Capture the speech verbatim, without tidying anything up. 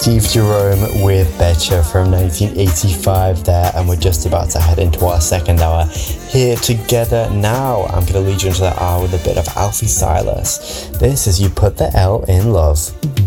Steve Jerome with Betcha from nineteen eighty-five there, and we're just about to head into our second hour here together now. I'm going to lead you into that hour with a bit of Alfie Silas. This is You Put the L in Love.